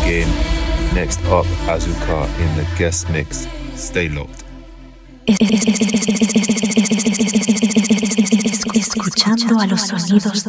again. Next up, Azuka in the guest mix. Stay locked. Escuchando a los sonidos